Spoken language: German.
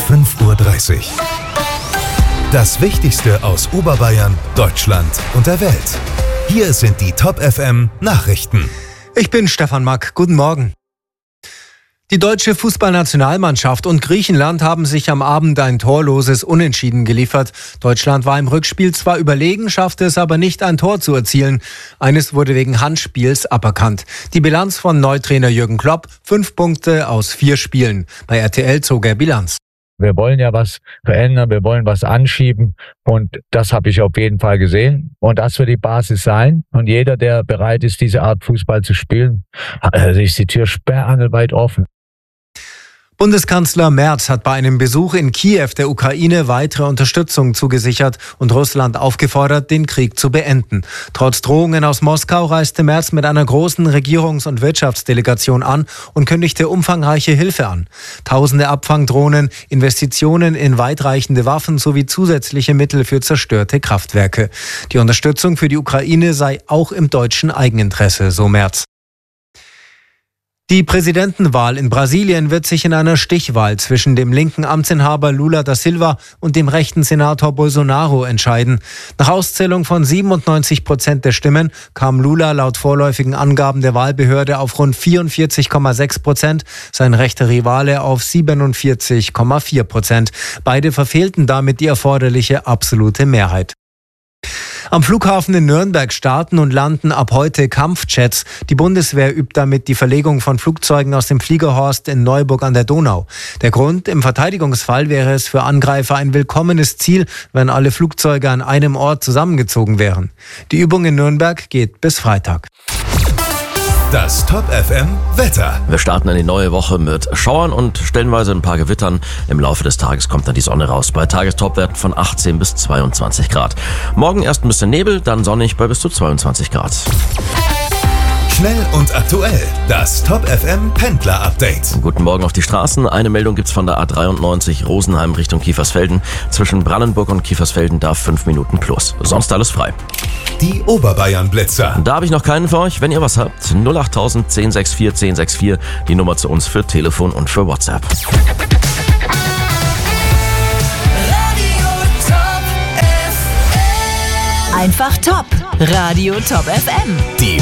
5:30 Uhr. Das Wichtigste aus Oberbayern, Deutschland und der Welt. Hier sind die Top FM Nachrichten. Ich bin Stefan Mack. Guten Morgen. Die deutsche Fußballnationalmannschaft und Griechenland haben sich am Abend ein torloses Unentschieden geliefert. Deutschland war im Rückspiel zwar überlegen, schaffte es aber nicht, ein Tor zu erzielen. Eines wurde wegen Handspiels aberkannt. Die Bilanz von Neutrainer Jürgen Klopp: 5 Punkte aus 4 Spielen. Bei RTL zog er Bilanz. Wir wollen ja was verändern, wir wollen was anschieben und das habe ich auf jeden Fall gesehen. Und das wird die Basis sein. Und jeder, der bereit ist, diese Art Fußball zu spielen, ist die Tür sperrangelweit offen. Bundeskanzler Merz hat bei einem Besuch in Kiew der Ukraine weitere Unterstützung zugesichert und Russland aufgefordert, den Krieg zu beenden. Trotz Drohungen aus Moskau reiste Merz mit einer großen Regierungs- und Wirtschaftsdelegation an und kündigte umfangreiche Hilfe an. Tausende Abfangdrohnen, Investitionen in weitreichende Waffen sowie zusätzliche Mittel für zerstörte Kraftwerke. Die Unterstützung für die Ukraine sei auch im deutschen Eigeninteresse, so Merz. Die Präsidentenwahl in Brasilien wird sich in einer Stichwahl zwischen dem linken Amtsinhaber Lula da Silva und dem rechten Senator Bolsonaro entscheiden. Nach Auszählung von 97% der Stimmen kam Lula laut vorläufigen Angaben der Wahlbehörde auf rund 44,6%, sein rechter Rivale auf 47,4%. Beide verfehlten damit die erforderliche absolute Mehrheit. Am Flughafen in Nürnberg starten und landen ab heute Kampfjets. Die Bundeswehr übt damit die Verlegung von Flugzeugen aus dem Fliegerhorst in Neuburg an der Donau. Der Grund: im Verteidigungsfall wäre es für Angreifer ein willkommenes Ziel, wenn alle Flugzeuge an einem Ort zusammengezogen wären. Die Übung in Nürnberg geht bis Freitag. Das Top FM Wetter. Wir starten in die neue Woche mit Schauern und stellenweise ein paar Gewittern. Im Laufe des Tages kommt dann die Sonne raus bei Tagestopwerten von 18 bis 22 Grad. Morgen erst ein bisschen Nebel, dann sonnig bei bis zu 22 Grad. Schnell und aktuell. Das Top FM Pendler Update. Guten Morgen auf die Straßen. Eine Meldung gibt's von der A93 Rosenheim Richtung Kiefersfelden. Zwischen Brandenburg und Kiefersfelden da 5 Minuten plus. Sonst alles frei. Die Oberbayern Blitzer. Da habe ich noch keinen für euch. Wenn ihr was habt, 08000 1064 1064, die Nummer zu uns für Telefon und für WhatsApp. Einfach top. Radio Top FM. Die